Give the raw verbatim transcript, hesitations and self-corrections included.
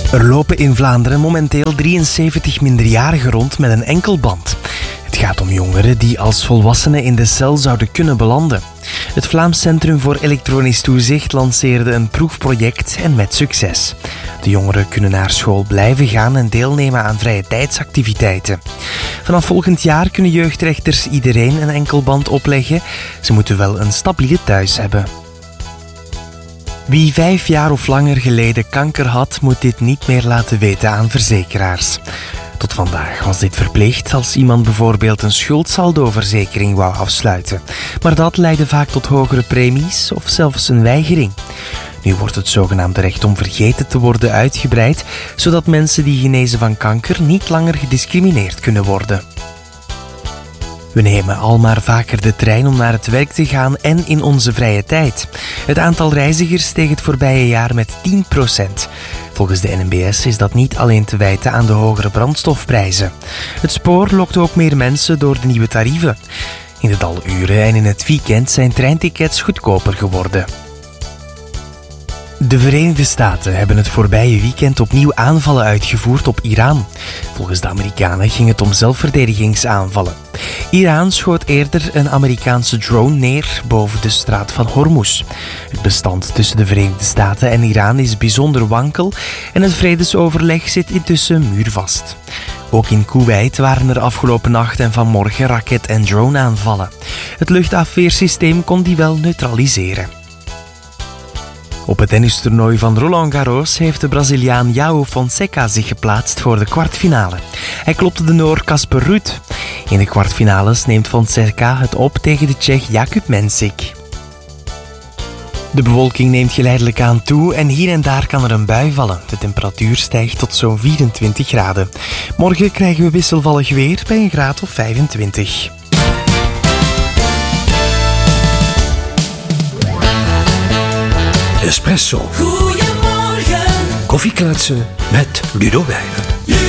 Er lopen in Vlaanderen momenteel drieënzeventig minderjarigen rond met een enkelband. Het gaat om jongeren die als volwassenen in de cel zouden kunnen belanden. Het Vlaams Centrum voor Elektronisch Toezicht lanceerde een proefproject en met succes. De jongeren kunnen naar school blijven gaan en deelnemen aan vrije tijdsactiviteiten. Vanaf volgend jaar kunnen jeugdrechters iedereen een enkelband opleggen. Ze moeten wel een stabiele thuis hebben. Wie vijf jaar of langer geleden kanker had, moet dit niet meer laten weten aan verzekeraars. Tot vandaag was dit verplicht als iemand bijvoorbeeld een schuldsaldoverzekering wou afsluiten. Maar dat leidde vaak tot hogere premies of zelfs een weigering. Nu wordt het zogenaamde recht om vergeten te worden uitgebreid, zodat mensen die genezen van kanker niet langer gediscrimineerd kunnen worden. We nemen al maar vaker de trein om naar het werk te gaan en in onze vrije tijd. Het aantal reizigers steeg het voorbije jaar met tien procent. Volgens de N M B S is dat niet alleen te wijten aan de hogere brandstofprijzen. Het spoor lokt ook meer mensen door de nieuwe tarieven. In de daluren en in het weekend zijn treintickets goedkoper geworden. De Verenigde Staten hebben het voorbije weekend opnieuw aanvallen uitgevoerd op Iran. Volgens de Amerikanen ging het om zelfverdedigingsaanvallen. Iran schoot eerder een Amerikaanse drone neer boven de straat van Hormuz. Het bestand tussen de Verenigde Staten en Iran is bijzonder wankel en het vredesoverleg zit intussen muurvast. Ook in Koeweit waren er afgelopen nacht en vanmorgen raket- en droneaanvallen. Het luchtafweersysteem kon die wel neutraliseren. Op het tennistoernooi van Roland Garros heeft de Braziliaan João Fonseca zich geplaatst voor de kwartfinale. Hij klopte de Noor Casper Ruud. In de kwartfinales neemt Fonseca het op tegen de Tsjech Jakub Mensik. De bewolking neemt geleidelijk aan toe en hier en daar kan er een bui vallen. De temperatuur stijgt tot zo'n vierentwintig graden. Morgen krijgen we wisselvallig weer bij een graad of vijfentwintig. Espresso. Goedemorgen. Koffiekletsen met Ludo Wijnen.